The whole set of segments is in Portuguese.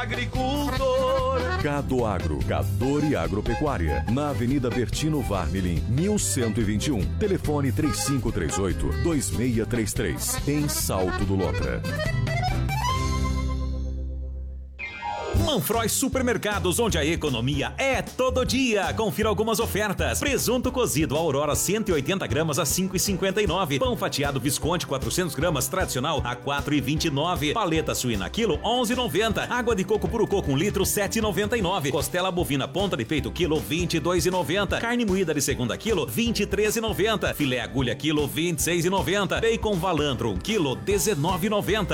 Agricultor. Gado Agro, Gador e Agropecuária, na Avenida Bertino Varmelin, 1121. Telefone 3538-2633, em Salto do Lotra. Manfroy Supermercados, onde a economia é todo dia. Confira algumas ofertas. Presunto cozido Aurora 180 gramas a 5,59. Pão fatiado Visconti 400 gramas tradicional a 4,29. Paleta suína quilo 11,90. Água de coco puro coco 1 litro 7,99. Costela bovina ponta de peito quilo 22,90. Carne moída de segunda quilo 23,90. Filé agulha quilo 26,90. Bacon Valantro quilo 19,90.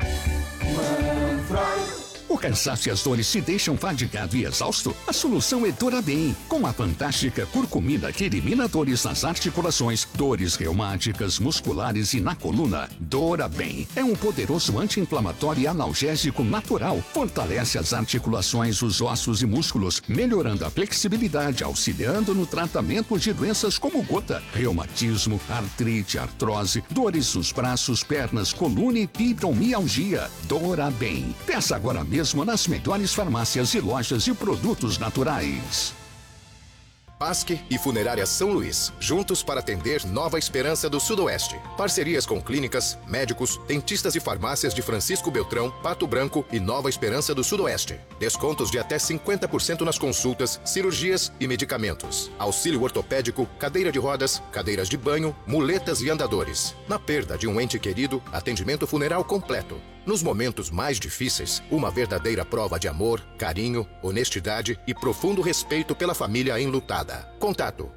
O cansaço e as dores te deixam fadigado e exausto? A solução é Dorabem, com a fantástica curcumina que elimina dores nas articulações, dores reumáticas, musculares e na coluna. Dorabem é um poderoso anti-inflamatório e analgésico natural. Fortalece as articulações, os ossos e músculos, melhorando a flexibilidade, auxiliando no tratamento de doenças como gota, reumatismo, artrite, artrose, dores nos braços, pernas, coluna e fibromialgia. Dorabem. Peça agora mesmo nas melhores farmácias e lojas de produtos naturais. Pasque e Funerária São Luís, juntos para atender Nova Esperança do Sudoeste. Parcerias com clínicas, médicos, dentistas e farmácias de Francisco Beltrão, Pato Branco e Nova Esperança do Sudoeste. Descontos de até 50% nas consultas, cirurgias e medicamentos. Auxílio ortopédico, cadeira de rodas, cadeiras de banho, muletas e andadores. Na perda de um ente querido, atendimento funeral completo. Nos momentos mais difíceis, uma verdadeira prova de amor, carinho, honestidade e profundo respeito pela família enlutada. Contato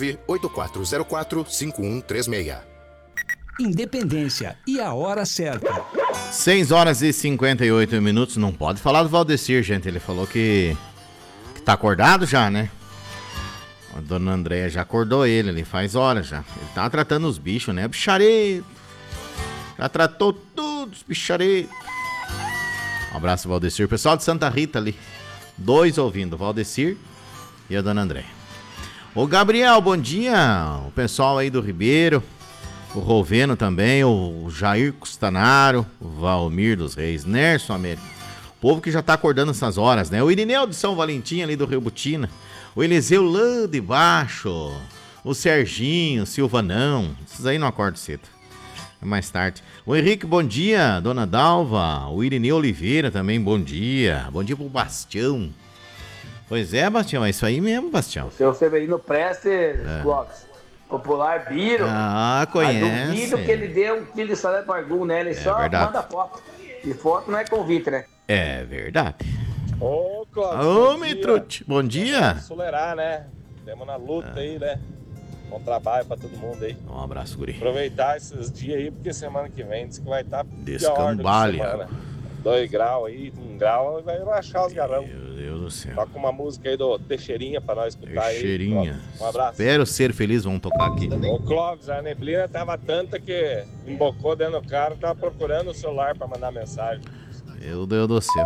98404-5136. Independência e a hora certa. 6 horas e 58 minutos. Não pode falar do Valdecir, gente. Ele falou que tá acordado já, né? A dona Andréia já acordou ele faz horas já. Ele tá tratando os bichos, né? Bichareto. Já tratou tudo, os bicharetos. Um abraço, Valdecir. Pessoal de Santa Rita ali. 2 ouvindo, Valdecir e a dona Andréia. Ô Gabriel, bom dia. O pessoal aí do Ribeiro. O Roveno também. O Jair Custanaro. O Valmir dos Reis. Nerson Américo. O povo que já tá acordando essas horas, né? O Irineu de São Valentim ali do Rio Butina. O Eliseu lá de baixo. O Serginho, o Silvanão. Esses aí não acordam cedo. Mais tarde. O Henrique, bom dia. Dona Dalva. O Irineu Oliveira também, bom dia. Bom dia pro Bastião. Pois é, Bastião, é isso aí mesmo, Bastião. O seu Severino Prestes, Clóvis. Popular Biro. Ah, conhece. Duvido que ele deu 1 quilo de salada para algum, né? Ele só verdade. manda foto. E foto não é convite, né? É verdade. Ô, Clóvis. Ô, Mitrute, bom dia. Solerar, né? Temos na luta aí, né? Bom trabalho pra todo mundo aí. Um abraço, guri. Aproveitar esses dias aí, porque semana que vem diz que vai estar Descambalha. 2 graus aí, 1 grau, e vai baixar os garrão. Meu Deus do céu. Toca uma música aí do Teixeirinha pra nós escutar Teixeirinha. aí. Um abraço. Espero ser feliz, vamos tocar aqui. Ô Clóvis, a neblina tava tanta que embocou dentro do carro, tava procurando o celular pra mandar mensagem. Meu Deus do céu.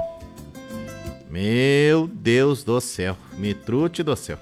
Meu Deus do céu. Mitrute do céu.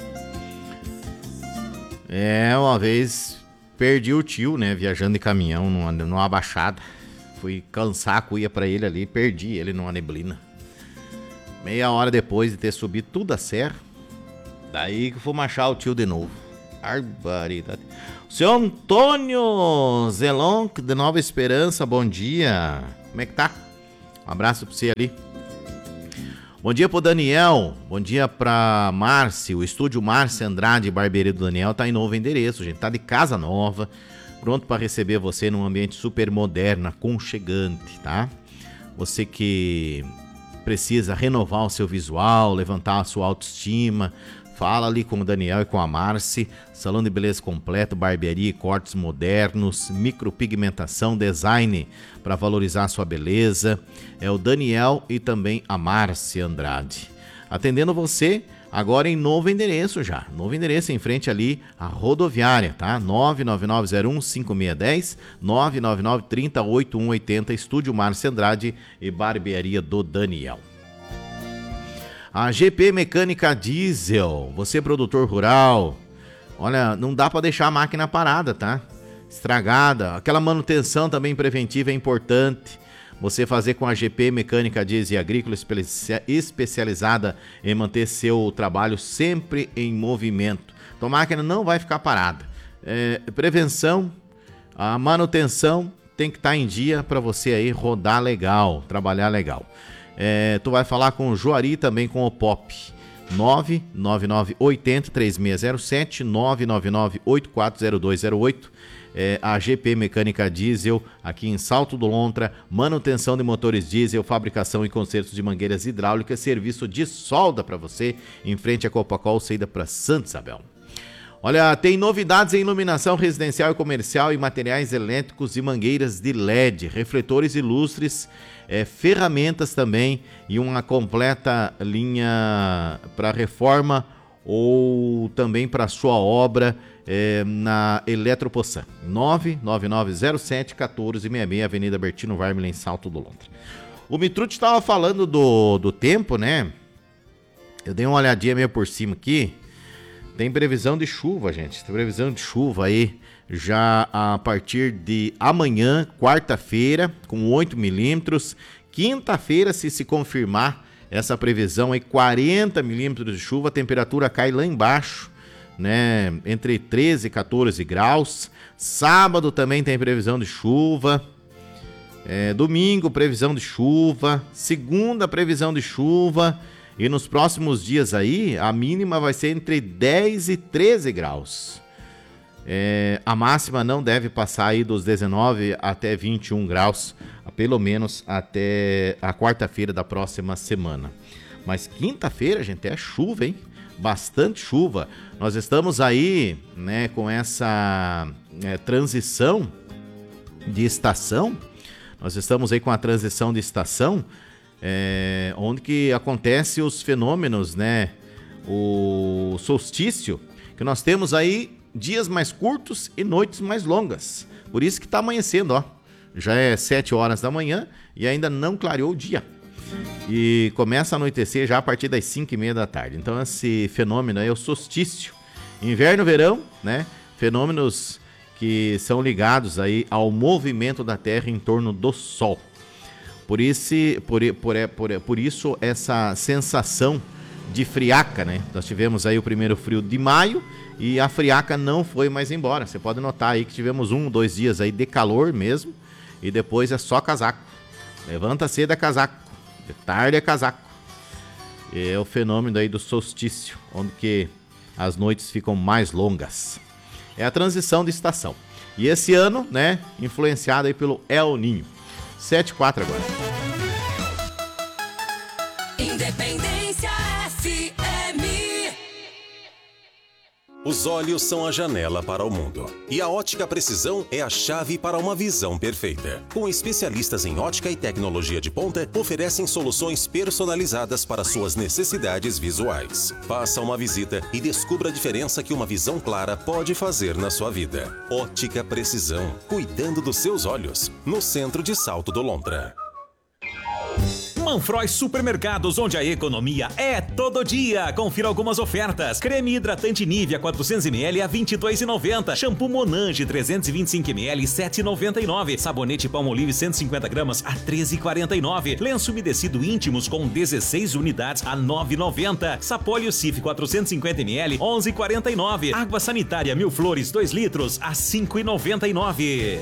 Uma vez perdi o tio, né, viajando de caminhão numa baixada. Fui cansar a cuia pra ele ali, perdi ele numa neblina. Meia hora depois de ter subido tudo a serra, daí que fomos achar o tio de novo. Barbaridade. O seu Antônio Zelon, de Nova Esperança, bom dia. Como é que tá? Um abraço pra você ali. Bom dia pro Daniel, bom dia pra Márcia, o estúdio Márcia Andrade Barbearia do Daniel tá em novo endereço, gente, tá de casa nova, pronto para receber você num ambiente super moderno, aconchegante, tá? Você que precisa renovar o seu visual, levantar a sua autoestima, fala ali com o Daniel e com a Márcia, salão de beleza completo, barbearia e cortes modernos, micropigmentação, design para valorizar a sua beleza. É o Daniel e também a Márcia Andrade. Atendendo você agora em novo endereço já. Novo endereço em frente ali à rodoviária, tá? 999015610, 999308180, Estúdio Márcia Andrade e Barbearia do Daniel. A GP Mecânica Diesel, você produtor rural, olha, não dá para deixar a máquina parada, tá? Estragada, aquela manutenção também preventiva é importante. você fazer com a GP Mecânica Diesel e Agrícola, especializada em manter seu trabalho sempre em movimento. Tua máquina não vai ficar parada. Prevenção, a manutenção tem que estar em dia para você aí rodar legal, trabalhar legal. Tu vai falar com o Juari, também com o Pop. 99980-3607, 999-840208. A GP Mecânica Diesel, aqui em Salto do Lontra, manutenção de motores diesel, fabricação e consertos de mangueiras hidráulicas, serviço de solda para você, em frente a Copacol, saída para Santa Isabel. Olha, tem novidades em iluminação residencial e comercial e materiais elétricos e mangueiras de LED, refletores e lustres, ferramentas também e uma completa linha para reforma ou também para sua obra na Eletropoçã. 99907-1466, Avenida Bertino Varmelen, Salto do Lontra. O Mitrucci estava falando do tempo, né? Eu dei uma olhadinha meio por cima aqui. Tem previsão de chuva, gente. Tem previsão de chuva aí já a partir de amanhã, quarta-feira, com 8 milímetros. Quinta-feira, se confirmar essa previsão aí, 40 milímetros de chuva. A temperatura cai lá embaixo, né? Entre 13 e 14 graus. Sábado também tem previsão de chuva. Domingo, previsão de chuva. Segunda, previsão de chuva. E nos próximos dias aí, a mínima vai ser entre 10 e 13 graus. A máxima não deve passar aí dos 19 até 21 graus, pelo menos até a quarta-feira da próxima semana. Mas quinta-feira, gente, é chuva, hein? Bastante chuva. Nós estamos aí, né, com essa transição de estação. Nós estamos aí com a transição de estação, onde que acontece os fenômenos, né? O solstício, que nós temos aí dias mais curtos e noites mais longas. Por isso que está amanhecendo, ó. Já é 7 horas da manhã e ainda não clareou o dia. E começa a anoitecer já a partir das 5h30 da tarde. Então esse fenômeno é o solstício. Inverno, verão, né? Fenômenos que são ligados aí ao movimento da Terra em torno do Sol. Por isso essa sensação de friaca, né? Nós tivemos aí o primeiro frio de maio e a friaca não foi mais embora. Você pode notar aí que tivemos 1-2 dias aí de calor mesmo e depois é só casaco. Levanta cedo é casaco, de tarde é casaco. É o fenômeno aí do solstício, onde que as noites ficam mais longas. É a transição de estação. E esse ano, né, influenciado aí pelo El Niño. 7h04 agora. Independência FM. Os olhos são a janela para o mundo. E a Ótica Precisão é a chave para uma visão perfeita. Com especialistas em ótica e tecnologia de ponta, oferecem soluções personalizadas para suas necessidades visuais. Faça uma visita e descubra a diferença que uma visão clara pode fazer na sua vida. Ótica Precisão, cuidando dos seus olhos. No centro de Salto do Lontra. Manfroy Supermercados, onde a economia é todo dia. Confira algumas ofertas. Creme hidratante Nivea 400ml a R$ 22,90. Shampoo Monange 325ml 7,99. Sabonete Palmolive 150 gramas a R$ 13,49. Lenço umedecido íntimos com 16 unidades a R$ 9,90. Sapólio Cif 450ml 11,49. Água sanitária Mil Flores 2 litros a R$ 5,99.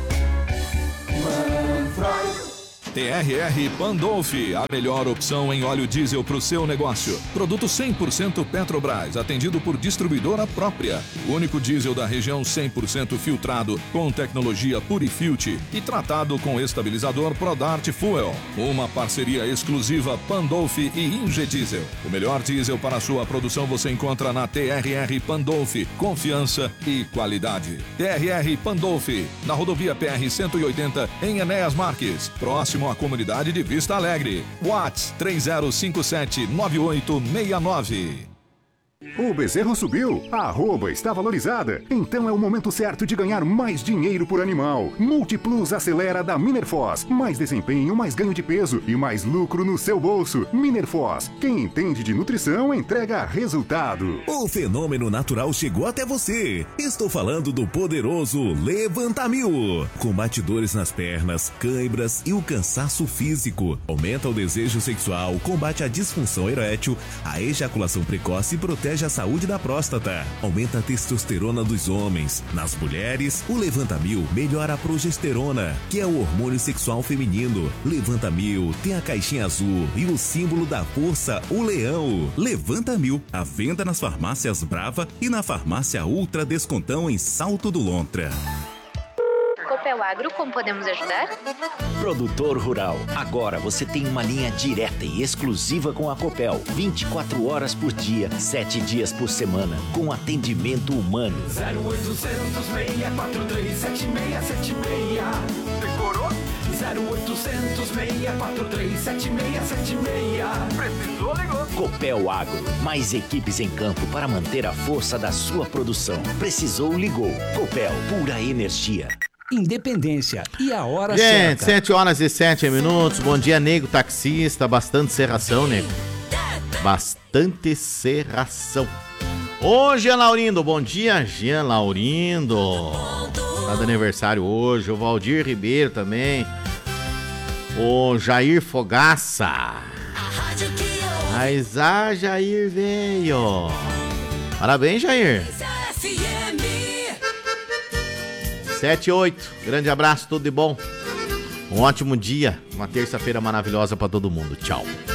TRR Pandolfi, a melhor opção em óleo diesel para o seu negócio. Produto 100% Petrobras, atendido por distribuidora própria. O único diesel da região 100% filtrado, com tecnologia Purifilt e tratado com estabilizador Prodart Fuel. Uma parceria exclusiva Pandolfi e Ingediesel. O melhor diesel para a sua produção você encontra na TRR Pandolfi. Confiança e qualidade. TRR Pandolfi, na rodovia PR 180, em Enéas Marques, próximo à comunidade de Vista Alegre. WhatsApp 3057-9869. O bezerro subiu, a arroba está valorizada, então é o momento certo de ganhar mais dinheiro por animal. Multiplus acelera da Minerfoz. Mais desempenho, mais ganho de peso e mais lucro no seu bolso. Minerfoz, quem entende de nutrição entrega resultado. O fenômeno natural chegou até você. Estou falando do poderoso Levanta-Mil. Combate dores nas pernas, cãibras e o cansaço físico. Aumenta o desejo sexual, combate a disfunção erétil, a ejaculação precoce e protege a saúde da próstata. Aumenta a testosterona dos homens. Nas mulheres, o Levanta-Mil melhora a progesterona, que é o hormônio sexual feminino. Levanta-Mil tem a caixinha azul e o símbolo da força, o leão. Levanta-Mil, à venda nas farmácias Brava e na farmácia Ultra Descontão em Salto do Lontra. Copel Agro, como podemos ajudar? Produtor rural, agora você tem uma linha direta e exclusiva com a Copel. 24 horas por dia, 7 dias por semana, com atendimento humano. 0800 643 7676. Decorou? 0800 643 7676. Precisou, ligou. Copel Agro, mais equipes em campo para manter a força da sua produção. Precisou, ligou. Copel, pura energia. Independência e a hora certa. certa. 7h07. Bom dia, nego taxista. Bastante serração, nego. Bastante serração. Ô, Jean Laurindo. Bom dia, Jean Laurindo. Tá de aniversário hoje. O Valdir Ribeiro também. O Jair Fogaça. Mas Jair veio. Parabéns, Jair. 7-8, grande abraço, tudo de bom. Um ótimo dia, uma terça-feira maravilhosa pra todo mundo. Tchau.